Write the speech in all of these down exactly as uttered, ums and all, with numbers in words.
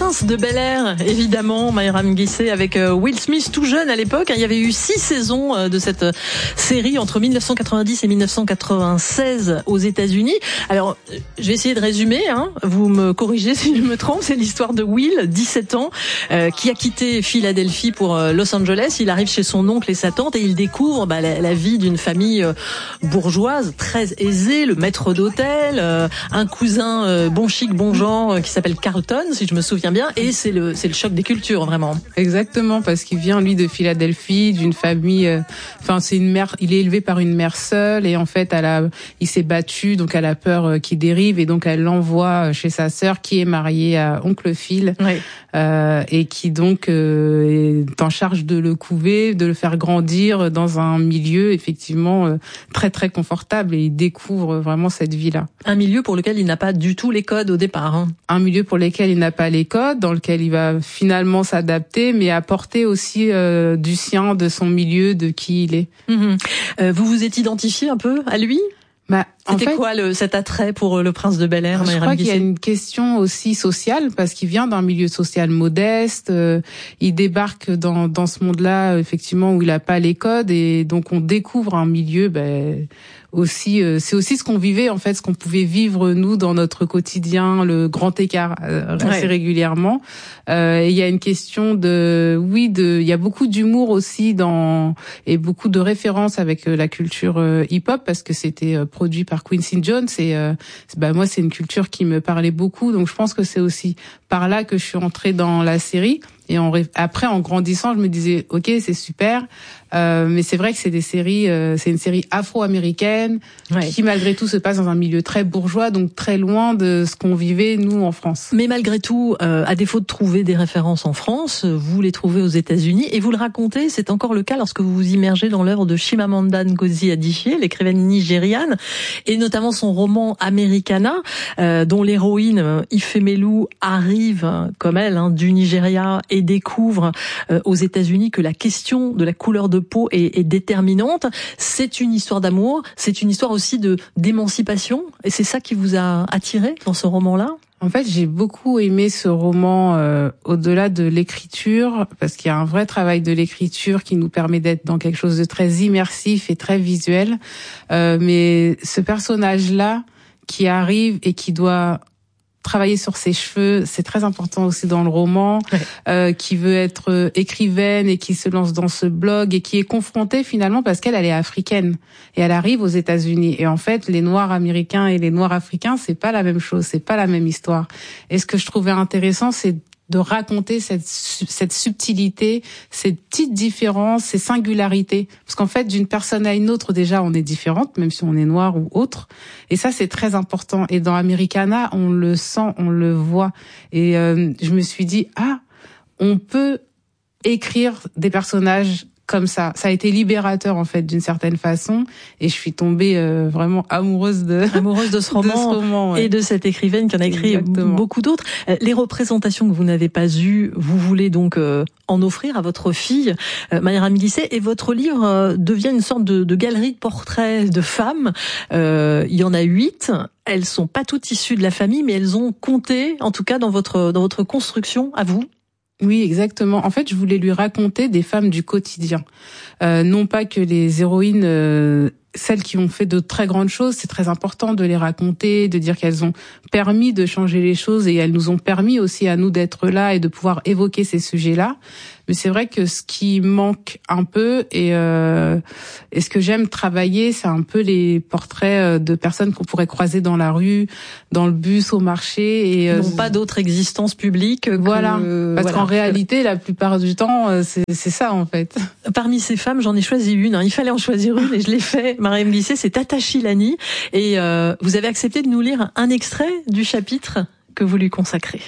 Prince de Bel-Air, évidemment, Mayram Guissé, avec Will Smith tout jeune à l'époque. Il y avait eu six saisons de cette série entre dix-neuf cent quatre-vingt-dix et dix-neuf cent quatre-vingt-seize aux États-Unis. Alors, je vais essayer de résumer, hein. Vous me corrigez si je me trompe. C'est l'histoire de Will, dix-sept ans, euh, qui a quitté Philadelphie pour Los Angeles. Il arrive chez son oncle et sa tante et il découvre bah, la, la vie d'une famille euh, bourgeoise très aisée, le maître d'hôtel, euh, un cousin euh, bon chic, bon genre euh, qui s'appelle Carlton, si je me souviens bien, et c'est le c'est le choc des cultures vraiment. Exactement, parce qu'il vient lui de Philadelphie, d'une famille. Enfin, euh, c'est une mère. Il est élevé par une mère seule et en fait, elle a, il s'est battu, donc elle a peur euh, qu'il dérive et donc elle l'envoie chez sa sœur qui est mariée à oncle Phil, oui. euh, et qui donc euh, est en charge de le couver, de le faire grandir dans un milieu effectivement euh, très très confortable et il découvre vraiment cette vie-là. Un milieu pour lequel il n'a pas du tout les codes au départ. Hein. Un milieu pour lequel il n'a pas les codes, dans lequel il va finalement s'adapter, mais apporter aussi euh, du sien, de son milieu, de qui il est. Mmh. Euh, vous vous êtes identifié un peu à lui ? Bah, C'était en fait, quoi le, cet attrait pour le prince de Bel-Air? Je crois qu'il y a une question aussi sociale parce qu'il vient d'un milieu social modeste. Euh, il débarque dans dans ce monde-là effectivement où il a pas les codes et donc on découvre un milieu. Ben aussi, euh, c'est aussi ce qu'on vivait en fait, ce qu'on pouvait vivre nous dans notre quotidien, le grand écart euh, assez ouais. régulièrement. Euh, et il y a une question de, oui, de, il y a beaucoup d'humour aussi dans et beaucoup de références avec euh, la culture euh, hip-hop parce que c'était euh, produit par Quincy Jones et euh, bah moi c'est une culture qui me parlait beaucoup, donc je pense que c'est aussi par là que je suis entrée dans la série. Et en, après, en grandissant, je me disais, ok, c'est super, euh, mais c'est vrai que c'est des séries, euh, c'est une série afro-américaine ouais. qui malgré tout se passe dans un milieu très bourgeois, donc très loin de ce qu'on vivait nous en France. Mais malgré tout, euh, à défaut de trouver des références en France, vous les trouvez aux États-Unis et vous le racontez. C'est encore le cas lorsque vous vous immergez dans l'œuvre de Chimamanda Ngozi Adichie, l'écrivaine nigériane, et notamment son roman Americana, euh, dont l'héroïne Ifemelu arrive, comme elle, hein, du Nigeria. Et découvre euh, aux États-Unis que la question de la couleur de peau est, est déterminante. C'est une histoire d'amour, c'est une histoire aussi de d'émancipation. Et c'est ça qui vous a attiré dans ce roman-là ? En fait, j'ai beaucoup aimé ce roman euh, au-delà de l'écriture, parce qu'il y a un vrai travail de l'écriture qui nous permet d'être dans quelque chose de très immersif et très visuel. Euh, mais ce personnage-là qui arrive et qui doit travailler sur ses cheveux, c'est très important aussi dans le roman, ouais. euh, qui veut être euh, écrivaine et qui se lance dans ce blog et qui est confrontée finalement parce qu'elle elle est africaine et elle arrive aux États-Unis et en fait les Noirs américains et les Noirs africains c'est pas la même chose, c'est pas la même histoire. Et ce que je trouvais intéressant c'est de raconter cette cette subtilité, ces petites différences, ces singularités. Parce qu'en fait, d'une personne à une autre, déjà, on est différente, même si on est noir ou autre. Et ça, c'est très important. Et dans Americana, on le sent, on le voit. Et euh, je me suis dit, ah, on peut écrire des personnages comme ça. Ça a été libérateur, en fait, d'une certaine façon. Et je suis tombée euh, vraiment amoureuse de... Amoureuse de ce roman, de ce roman ouais. et de cette écrivaine qui en a écrit Exactement. beaucoup d'autres. Les représentations que vous n'avez pas eues, vous voulez donc euh, en offrir à votre fille, euh, Mayram Guissé, et votre livre euh, devient une sorte de, de galerie de portraits de femmes. Euh, il y en a huit. Elles sont pas toutes issues de la famille, mais elles ont compté, en tout cas, dans votre, dans votre construction, à vous. Oui, exactement. En fait, je voulais lui raconter des femmes du quotidien. Euh, non pas que les héroïnes, euh, celles qui ont fait de très grandes choses, c'est très important de les raconter, de dire qu'elles ont permis de changer les choses et elles nous ont permis aussi à nous d'être là et de pouvoir évoquer ces sujets-là. Mais c'est vrai que ce qui manque un peu et, euh, et ce que j'aime travailler, c'est un peu les portraits de personnes qu'on pourrait croiser dans la rue, dans le bus, au marché. Et euh, n'ont pas d'autre existence publique. Que, voilà. Parce voilà. qu'en réalité, la plupart du temps, c'est, c'est ça en fait. Parmi ces femmes, j'en ai choisi une. Hein. Il fallait en choisir une et je l'ai fait. Mayram Guissé, c'est Tata Chilani. Et euh, vous avez accepté de nous lire un extrait du chapitre que vous lui consacrez.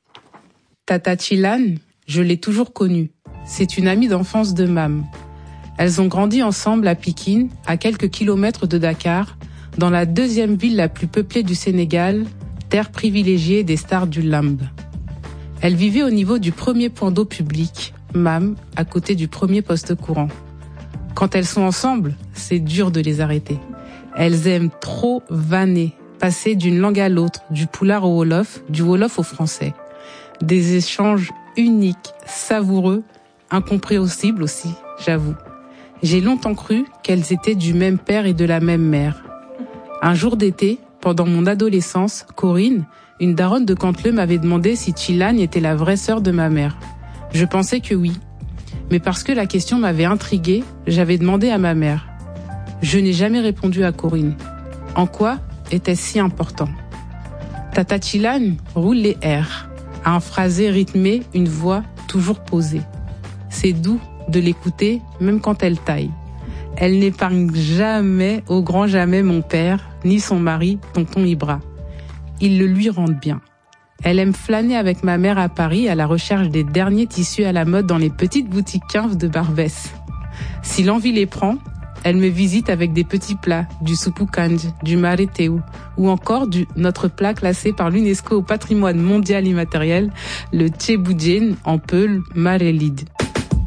Tata Chilani, je l'ai toujours connue. C'est une amie d'enfance de Mam. Elles ont grandi ensemble à Pikine, à quelques kilomètres de Dakar, dans la deuxième ville la plus peuplée du Sénégal, terre privilégiée des stars du lamb. Elles vivaient au niveau du premier point d'eau public, Mam, à côté du premier poste courant. Quand elles sont ensemble, c'est dur de les arrêter. Elles aiment trop vanner, passer d'une langue à l'autre, du poulard au wolof, du wolof au français. Des échanges uniques, savoureux, incompréhensibles aussi, j'avoue. J'ai longtemps cru qu'elles étaient du même père et de la même mère. Un jour d'été, pendant mon adolescence, Corinne, une daronne de Canteleu, m'avait demandé si Chilane était la vraie sœur de ma mère. Je pensais que oui. Mais parce que la question m'avait intriguée, j'avais demandé à ma mère. Je n'ai jamais répondu à Corinne. En quoi était-ce si important ? Tata Chilane roule les R, a un phrasé rythmé, une voix toujours posée. C'est doux de l'écouter, même quand elle taille. Elle n'épargne jamais, au grand jamais, mon père, ni son mari, tonton Ibra. Ils le lui rendent bien. Elle aime flâner avec ma mère à Paris à la recherche des derniers tissus à la mode dans les petites boutiques quinze de Barbès. Si l'envie les prend, elle me visite avec des petits plats, du supu kanji, du mareteu, ou encore du notre plat classé par l'UNESCO au patrimoine mondial immatériel, le tchéboudienne en peul marélide.